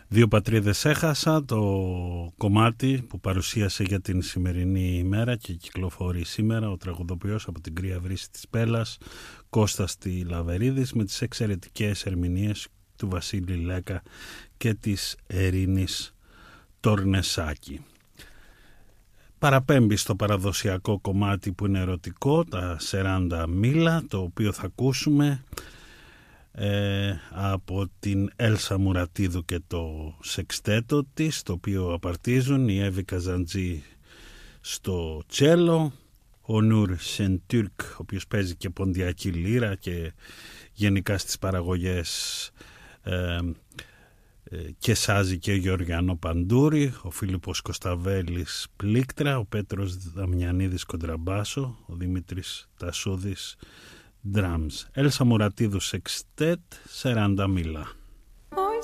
Δύο πατρίδες έχασα, το κομμάτι που παρουσίασε για την σημερινή ημέρα και κυκλοφορεί σήμερα ο τραγουδοποιός από την Κρύα Βρύση της Πέλλας, Κώστας Τηλαβερίδης, με τις εξαιρετικές ερμηνείες του Βασίλη Λέκα και της Ερίνης Τορνεσάκη. Παραπέμπει στο παραδοσιακό κομμάτι που είναι ερωτικό, τα Σεράντα Μίλα, το οποίο θα ακούσουμε από την Έλσα Μουρατίδου και το σεξτέτο της, το οποίο απαρτίζουν η Εύη Καζαντζή στο τσέλο, ο Νούρ Σεντούρκ, ο οποίος παίζει και ποντιακή λύρα και γενικά στις παραγωγές και σάζει και ο Γεωργιανό Παντούρη, ο Φίλιππος Κωσταβέλης πλήκτρα, ο Πέτρος Δαμιανίδης κοντραμπάσο, ο Δημήτρης Τασούδης drums. Έλσα Μουρατίδου σεξτέτ, Σεράντα Μίλα.